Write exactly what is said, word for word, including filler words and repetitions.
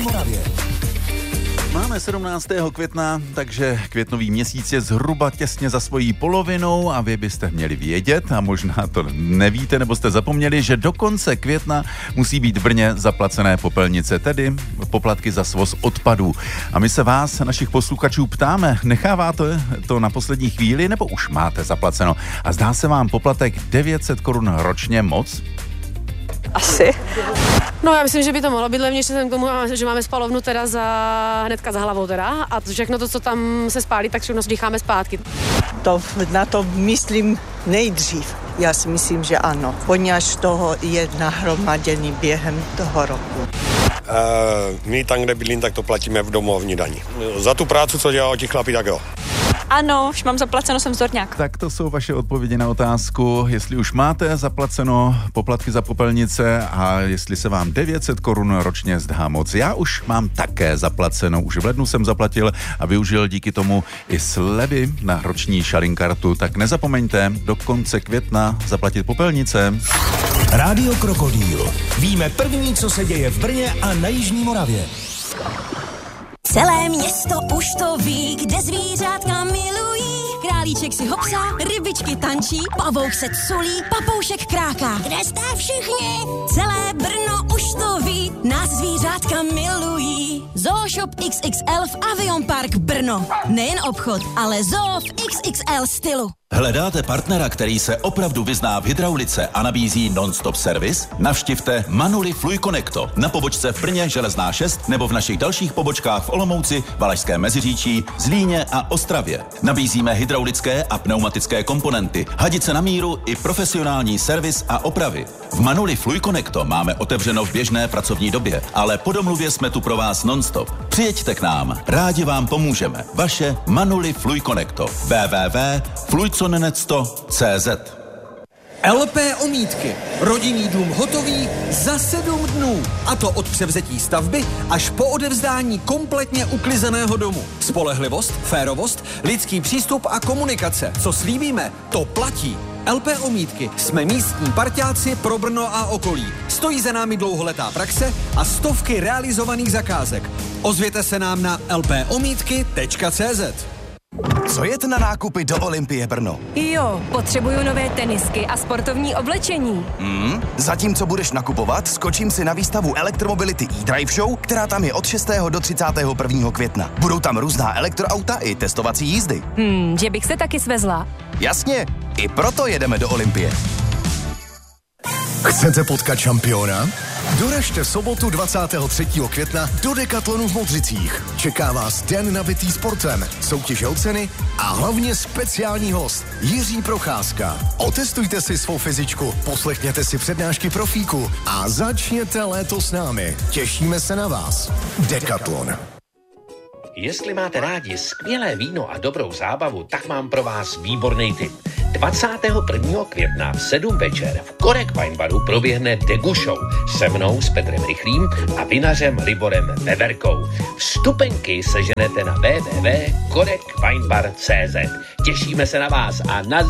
Jižní Moravě. Máme sedmnáctého května, takže květnový měsíc je zhruba těsně za svojí polovinou a vy byste měli vědět, a možná to nevíte nebo jste zapomněli, že do konce května musí být v Brně zaplacené popelnice, tedy poplatky za svoz odpadů. A my se vás, našich posluchačů, ptáme, necháváte to na poslední chvíli nebo už máte zaplaceno? A zdá se vám poplatek devět set korun ročně moc? Asi. No já myslím, že by to mohlo být levnější, k tomu, že máme spalovnu teda za, hnedka za hlavou teda a všechno to, co tam se spálí, tak všechno sdýcháme zpátky. To na to myslím nejdřív. Já si myslím, že ano, poněvadž toho je nahromaděný během toho roku. Uh, my tam, kde bydlím, tak to platíme v domovní dani. Za tu práci, co dělá ti chlapi, tak jo. Ano, už mám zaplaceno, jsem zorňák. Tak to jsou vaše odpovědi na otázku, jestli už máte zaplaceno poplatky za popelnice a jestli se vám devět set korun ročně zdá moc. Já už mám také zaplaceno, už v lednu jsem zaplatil a využil díky tomu i slevy na roční šalinkartu, tak nezapomeňte do konce května zaplatit popelnice. Rádio Krokodýl. Víme první, co se děje v Brně a na Jižní Moravě. Celé město už to ví, kde zvířátka milují. Králíček si hopsá, rybičky tančí, pavouk se culí, papoušek kráká. Kde jste všichni? Celé Brno už to ví, nás zvířátka milují. Zooshop iks iks el v Avion Park Brno. Nejen obchod, ale zoo v iks iks el stylu. Hledáte partnera, který se opravdu vyzná v hydraulice a nabízí non-stop servis? Navštivte Manuli Fluiconnecto na pobočce v Brně Železná šest nebo v našich dalších pobočkách v Olomouci, Valašském Meziříčí, Zlíně a Ostravě. Nabízíme hydraulické a pneumatické komponenty, hadice na míru i profesionální servis a opravy. V Manuli Fluiconnecto máme otevřeno v běžné pracovní době, ale po domluvě jsme tu pro vás non-stop. Přijeďte k nám, rádi vám pomůžeme. Vaše Manuli Fluiconnecto. w w w tečka fluiconenec tečka cé zet. el pé Omítky. Rodinný dům hotový za sedm dnů. A to od převzetí stavby až po odevzdání kompletně uklizeného domu. Spolehlivost, férovost, lidský přístup a komunikace. Co slíbíme, to platí. el pé Omítky. Jsme místní parťáci pro Brno a okolí. Stojí za námi dlouholetá praxe a stovky realizovaných zakázek. Ozvěte se nám na el pé omítky tečka cé zet. Co jet na nákupy do Olympie Brno? Jo, potřebuju nové tenisky a sportovní oblečení. Hmm, zatímco budeš nakupovat, skočím si na výstavu Elektromobility e-Drive Show, která tam je od šestého do třicátého prvního května. Budou tam různá elektroauta i testovací jízdy. Hmm, že bych se taky svezla. Jasně, i proto jedeme do Olympie. Chcete potkat šampiona? Doražte v sobotu dvacátého třetího května do Decathlonu v Modřicích. Čeká vás den nabitý sportem, soutěže o ceny a hlavně speciální host Jiří Procházka. Otestujte si svou fyzičku, poslechněte si přednášky profíku a začněte léto s námi. Těšíme se na vás. Decathlon. Jestli máte rádi skvělé víno a dobrou zábavu, tak mám pro vás výborný tip. dvacátého prvního května v sedm večer v Korek Wine Baru proběhne Degu Show se mnou, s Petrem Rychlým a vinařem Liborem Veverkou. Vstupenky seženete na w w w tečka korek wine bar tečka cé zet. Těšíme se na vás a na